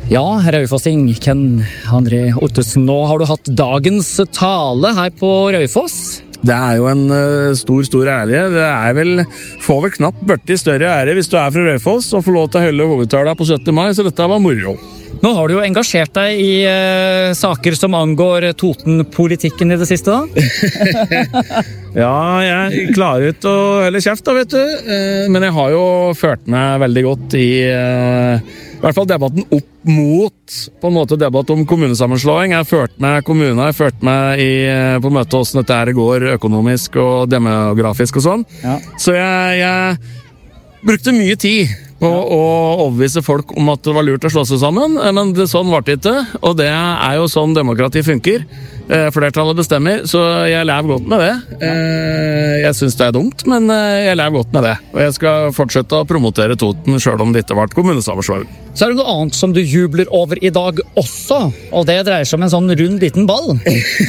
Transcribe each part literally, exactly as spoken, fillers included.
Ja, Raufossing, Ken André Ottesen, nå har du hatt dagens tale her på Raufoss. Det er jo en uh, stor, stor ære. Det er vel, får vel knapt børti større ære hvis du er fra Raufoss og får lov til å holde hovedtala på syttende mai, så dette var moro. Nå har du jo engasjert deg i uh, saker som angår Toten-politikken i det siste, da? Ja, jeg klarer ut å helle kjeft, da, vet du. Uh, men jeg har jo ført meg veldig godt i uh, i hvert fall debatten opp mot på en måte debatt om kommunesammenslåing. Jeg har ført med kommuner, jeg har ført med i, på møte hvordan dette her går økonomisk og demografisk og sånn. Ja. Så jeg, jeg brukte mye tid på ja. å overbevise folk om at det var lurt å slå seg sammen, men det, sånn var det ikke, og det er jo sånn demokrati funker. Flertallet bestemmer, så jeg lever godt med det. Jeg synes det er dumt, men jeg lever godt med det. Og jeg skal fortsette å promotere Toten, selv om det ikke ble kommunesammenslåing. Så er det noe annet som du jubler over i dag også, og det dreier seg om en sånn rund liten ball.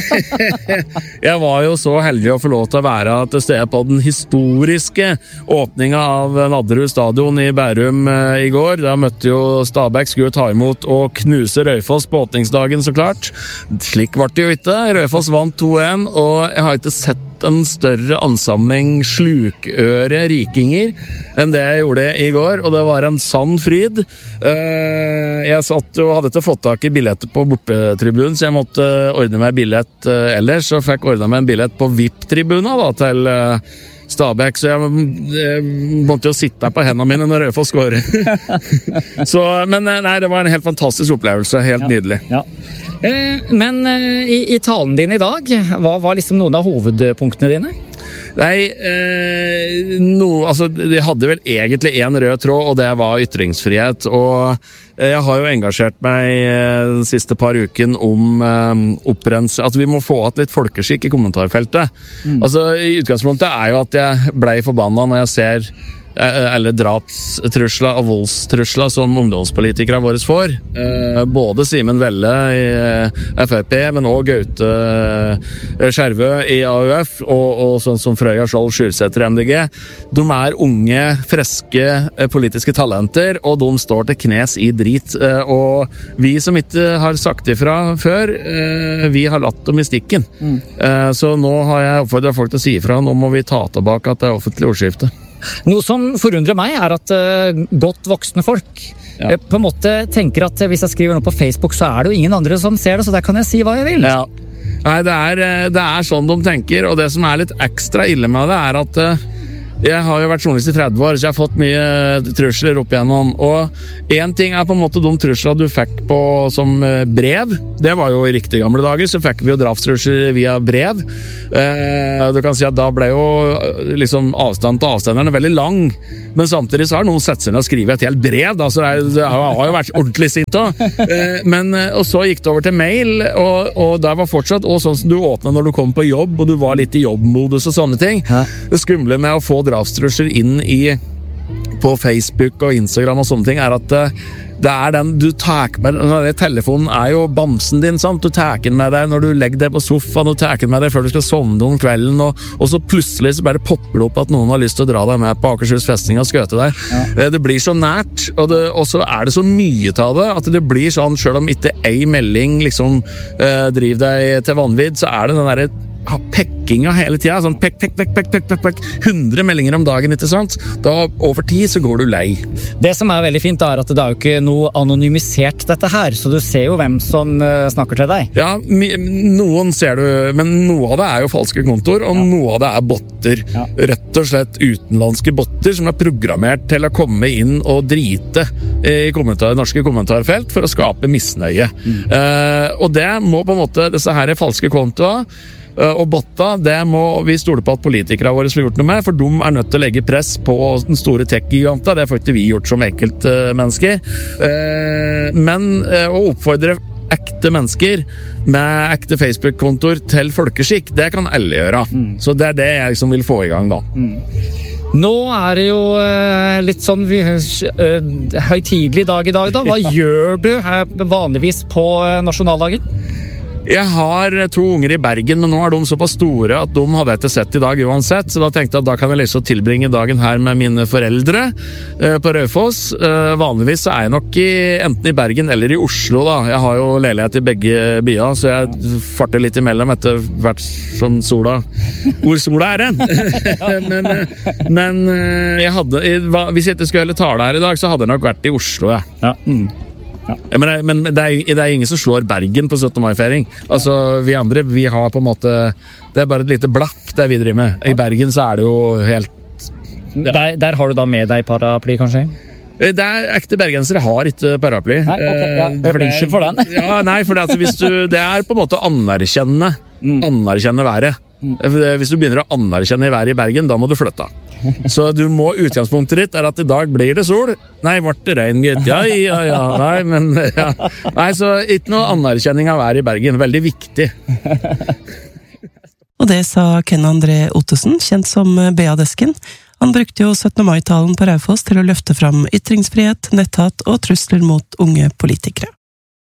Jeg var jo så heldig å få lov til å være til stede på den historiske åpningen av Nadderud stadion i Bærum i går. Da møtte jo Stabæk, skulle ta imot og knuse Raufoss på åpningsdagen, så klart. Slik var det jo ikke. Raufoss vant to en, og jeg har ikke sett en større ansamling slukøre rikinger enn det jeg gjorde i går, og det var en sann fryd. Jeg satt og hadde ikke fått tak i billetter på bortetribunen, så jeg måtte ordne meg billett ellers, og fikk ordnet meg en billett på V I P-tribuna da, til Stabæk, så jeg, jeg måtte jo sitte på hendene mine når Raufoss skårer. Så, men nei, det var en helt fantastisk opplevelse, helt ja. Nydelig. Ja. Men i, i talen din i dag, hva var liksom noen av hovedpunktene dine? Nei, eh, no, altså, de hadde vel egentlig en rød tråd, og det var ytringsfrihet. Og jeg har jo engasjert meg den siste par uken om eh, opprens, at vi må få hatt litt folkeskikk i kommentarfeltet. Mm. Altså, i utgangspunktet er jo at jeg ble forbannet når jeg ser eller drapstrusler og voldstrusler som ungdomspolitikere våre får. Eh, både Simen Velle i F R P, men også Gaute Skjervø i A U F, og, og sånn som Frøya Skjold Skyrsæter i M D G. De er unge, freske politiske talenter, og de står til knes i drit. Eh, og vi som ikke har sagt ifra før, eh, vi har latt dem i stikken. Mm. Eh, så nå har jeg oppfordret folk til å si ifra, nå må vi ta tilbake at det er offentlig ordskifte. Noe som forundrer meg er at uh, godt voksne folk ja. på en måte tenker at hvis jeg skriver noe på Facebook, så er det jo ingen andre som ser det, så der kan jeg si hva jeg vil. Ja. Nei, det er, det er sånn de tenker, og det som er litt ekstra ille med det er at uh, jeg har jo vært journalist i tretti år, så jeg har fått mye trusler opp igjennom, og en ting er på en måte de trusler du fikk på som brev. Det var jo i riktig gamle dager, så fikk vi jo drapstrusler via brev. Eh, du kan si at da ble jo liksom avstand til avstanderne veldig lang, men samtidig så har noen sett seg ned og skrivet et helt brev, da, så det, er, det har jo vært ordentlig sint også. Eh, men, og så gikk det over til mail, og, og der var fortsatt, og sånn som du åpnet når du kom på jobb, og du var litt i jobbmodus og sånne ting. Hæ? Det skumle med å få drapstrusler inn i på Facebook og Instagram og sånne ting er at det er den du tar med, telefonen er jo bamsen din, sant? Du tar den med deg når du legger deg på sofaen, du tar den med deg før du skal sovne om kvelden, og, og så plutselig så bare popper det opp at noen har lyst til å dra deg med på Akershus festning og skøte deg. Ja. Det blir så nært, og, det, og så er det så mye av det, at det blir sånn, selv om ikke ei melding liksom eh, driver deg til vanvidd, så er det den der pekkinga hele tida, sånn pekk, pekk, pekk, pekk, pekk, pekk, hundre meldinger om dagen, ikke sant? Da over tid så går du lei. Det som er veldig fint er at det er jo ikke noe anonymisert dette her, så du ser jo hvem som uh, snakker til deg. Ja, noen ser du, men noe av det er jo falske kontor, og ja. Noe av det er botter. Ja. Rett og slett utenlandske botter som er programmert til å komme inn og drite i kommentar, norske kommentarfelt for å skape misnøye. Mm. Uh, og det må på en måte, disse her er falske kontoer, og botta, det må vi stole på at politikere våre har gjort noe med, for de er nødt til å legge press på den store tech-giganta. Det får ikke vi gjort som enkeltmennesker. Men å oppfordre ekte mennesker med ekte Facebook-kontor til folkeskikk, det kan alle gjøre. Mm. Så det er det jeg liksom vil få i gang da. Mm. Nå er det jo uh, litt sånn uh, høytidelig dag i dag da. Hva gjør du her vanligvis på uh, nasjonaldagen? Jeg har to unger i Bergen, men nå er de såpass store at de hadde jeg ikke sett i dag uansett, så da tenkte jeg at da kan jeg liksom tilbringe dagen her med mine foreldre eh, på Raufoss. Eh, vanligvis så er jeg nok i, enten i Bergen eller i Oslo da. Jeg har jo leilighet i begge byer, så jeg farter litt imellom etter hvert som sola, hvor sola er den. men men jeg hadde, hvis jeg ikke skulle tale her i dag, så hadde jeg nok vært i Oslo, ja. Ja. Mm. Ja. Men, men det, er, det er ingen som slår Bergen på syttende mai-feiring. Altså, vi andre, vi har på en måte det er bare et lite blakk det vi driver med. I Bergen så er det jo helt ja. der, der har du da med deg paraply, kanskje? Det er ekte bergensere har ikke paraply. Nei, okay, ja. Unnskyld for den. ja, nei, for det, altså, hvis du, det er på en måte å anerkjenne mm. anerkjenne været. Mm. Hvis du begynner å anerkjenne været i Bergen, da må du flytte. Så du må, utgangspunktet ditt er at i dag blir det sol. Nei, ble det regn, gitt. Ja, ja, ja. Nei, men ja. Nei, så ikke noe anerkjenning av været i Bergen. Veldig viktig. Og det sa Ken André Ottesen, kjent som B A-desken. Han brukte jo syttende mai-talen på Raufoss til å løfte fram ytringsfrihet, netthat og trusler mot unge politikere.